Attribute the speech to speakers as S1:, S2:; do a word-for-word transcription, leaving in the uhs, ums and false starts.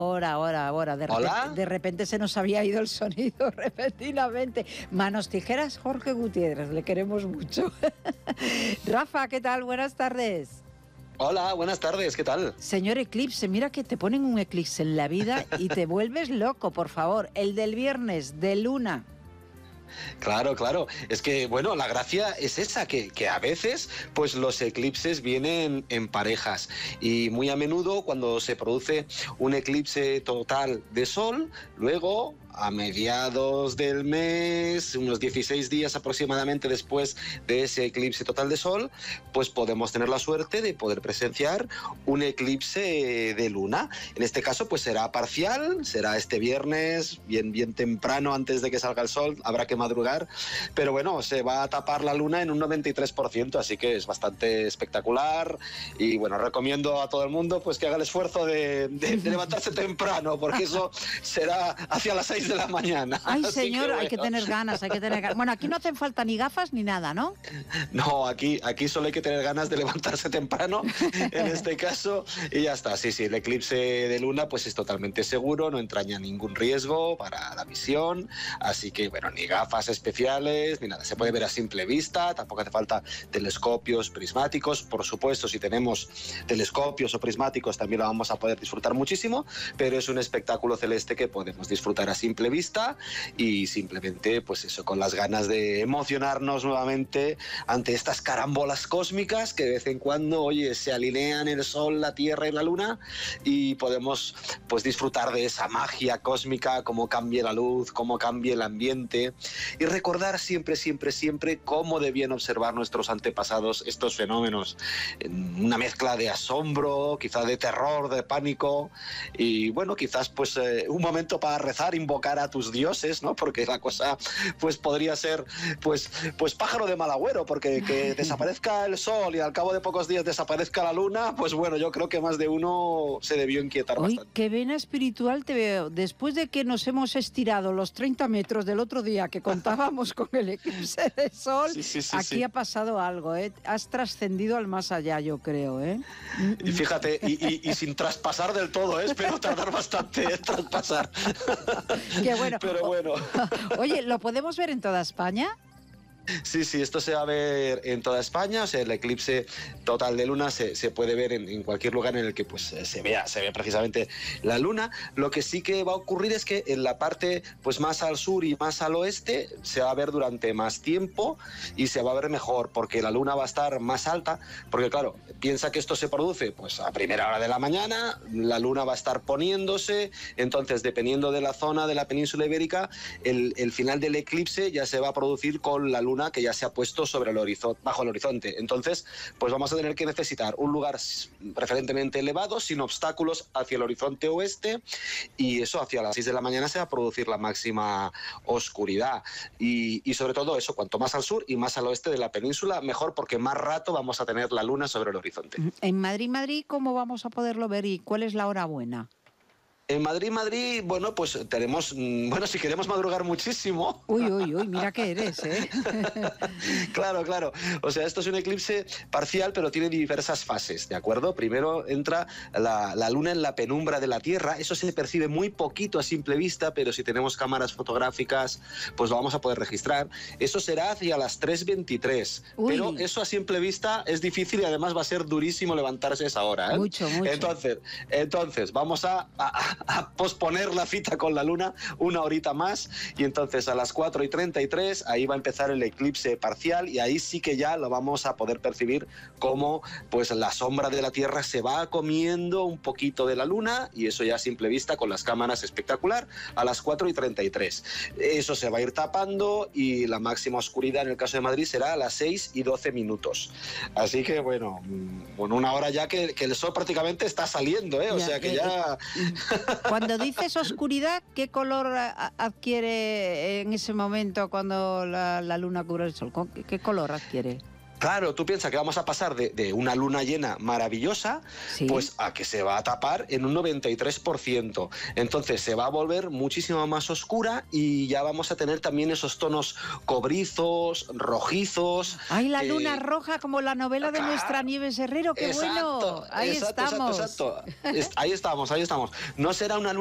S1: Ahora, ahora, ahora. De repente,
S2: ¿Hola?
S1: de repente se nos había ido el sonido repentinamente. Manos tijeras, Jorge Gutiérrez, le queremos mucho. Rafa, ¿qué tal? Buenas tardes.
S2: Hola, buenas tardes, ¿qué tal?
S1: Señor Eclipse, mira que te ponen un eclipse en la vida y te vuelves loco, por favor. El del viernes, de luna.
S2: Claro, claro. Es que, bueno, la gracia es esa, que, que a veces pues los eclipses vienen en parejas y muy a menudo cuando se produce un eclipse total de sol, luego a mediados del mes, unos dieciséis días aproximadamente después de ese eclipse total de sol, pues podemos tener la suerte de poder presenciar un eclipse de luna. En este caso pues será parcial, será este viernes, bien, bien temprano antes de que salga el sol, habrá que madrugar, pero bueno, se va a tapar la luna en un noventa y tres por ciento, así que es bastante espectacular y bueno, recomiendo a todo el mundo pues que haga el esfuerzo de, de, de levantarse temprano, porque eso será hacia las seis de la mañana.
S1: Ay,
S2: Así
S1: señor,
S2: que, bueno.
S1: hay que tener ganas, hay que tener ganas. Bueno, aquí no hacen falta ni gafas ni nada, ¿no?
S2: No, aquí, aquí solo hay que tener ganas de levantarse temprano, en este caso, y ya está. Sí, sí, el eclipse de luna pues es totalmente seguro, no entraña ningún riesgo para la visión, así que, bueno, ni gafas especiales, ni nada. Se puede ver a simple vista, tampoco hace falta telescopios prismáticos. Por supuesto, si tenemos telescopios o prismáticos también lo vamos a poder disfrutar muchísimo, pero es un espectáculo celeste que podemos disfrutar a simple vista y simplemente, pues eso, con las ganas de emocionarnos nuevamente ante estas carambolas cósmicas que de vez en cuando, oye, se alinean el Sol, la Tierra y la Luna y podemos, pues, disfrutar de esa magia cósmica, cómo cambia la luz, cómo cambia el ambiente y recordar siempre, siempre, siempre cómo debían observar nuestros antepasados estos fenómenos. Una mezcla de asombro, quizá de terror, de pánico y, bueno, quizás, pues, eh, un momento para rezar, invocar a tus dioses, ¿no? Porque la cosa pues podría ser pues, pues pájaro de mal agüero, porque que desaparezca el sol y al cabo de pocos días desaparezca la luna, pues bueno, yo creo que más de uno se debió inquietar
S1: Uy,
S2: bastante.
S1: qué vena espiritual te veo. Después de que nos hemos estirado los treinta metros del otro día que contábamos con el eclipse de sol,
S2: Sí, sí, sí,
S1: aquí
S2: sí.
S1: ha pasado algo, ¿eh? Has trascendido al más allá, yo creo, ¿eh?
S2: Y fíjate, y, y, y sin traspasar del todo, ¿eh? Espero tardar bastante en traspasar.
S1: Qué bueno.
S2: Pero bueno.
S1: Oye, ¿lo podemos ver en toda España?
S2: Sí, sí, esto se va a ver en toda España, o sea, el eclipse total de luna se, se puede ver en, en cualquier lugar en el que pues se vea, se ve precisamente la luna. Lo que sí que va a ocurrir es que en la parte pues más al sur y más al oeste se va a ver durante más tiempo y se va a ver mejor, porque la luna va a estar más alta, porque claro, piensa que esto se produce pues a primera hora de la mañana, la luna va a estar poniéndose, entonces dependiendo de la zona de la península ibérica, el, el final del eclipse ya se va a producir con la luna que ya se ha puesto sobre el horizonte, bajo el horizonte. Entonces, pues vamos a tener que necesitar un lugar preferentemente elevado, sin obstáculos hacia el horizonte oeste, y eso hacia las seis de la mañana se va a producir la máxima oscuridad. Y, y sobre todo eso, cuanto más al sur y más al oeste de la península, mejor, porque más rato vamos a tener la luna sobre el horizonte.
S1: En Madrid, Madrid, ¿cómo vamos a poderlo ver y cuál es la hora buena?
S2: En Madrid, Madrid, bueno, pues tenemos, bueno, si queremos madrugar muchísimo.
S1: Uy, uy, uy, mira qué eres, ¿eh?
S2: Claro, claro. O sea, esto es un eclipse parcial, pero tiene diversas fases, ¿de acuerdo? Primero entra la, la luna en la penumbra de la Tierra. Eso se percibe muy poquito a simple vista, pero si tenemos cámaras fotográficas, pues lo vamos a poder registrar. Eso será hacia las tres veintitrés. Pero eso a simple vista es difícil y además va a ser durísimo levantarse a esa hora, ¿eh?
S1: Mucho, mucho.
S2: Entonces, entonces vamos a, a a posponer la cita con la luna una horita más y entonces a las cuatro y treinta y tres ahí va a empezar el eclipse parcial y ahí sí que ya lo vamos a poder percibir como pues la sombra de la Tierra se va comiendo un poquito de la luna y eso ya a simple vista con las cámaras espectacular a las cuatro y treinta y tres. Eso se va a ir tapando y la máxima oscuridad en el caso de Madrid será a las seis y doce minutos. Así que bueno, bueno una hora ya que, que el sol prácticamente está saliendo, ¿eh? O ya, sea que eh, ya...
S1: Cuando dices oscuridad, ¿qué color adquiere en ese momento cuando la, la luna cubre el sol? ¿Qué, qué color adquiere?
S2: Claro, tú piensas que vamos a pasar de, de una luna llena maravillosa,
S1: ¿Sí?
S2: pues a que se va a tapar en un noventa y tres por ciento. Entonces se va a volver muchísimo más oscura y ya vamos a tener también esos tonos cobrizos, rojizos.
S1: ¡Ay, la
S2: eh,
S1: luna roja, como la novela de
S2: claro,
S1: nuestra Nieves Herrero! ¡Qué
S2: exacto,
S1: bueno! Ahí
S2: exacto,
S1: estamos.
S2: exacto, exacto. Ahí estamos, ahí estamos. No será una luna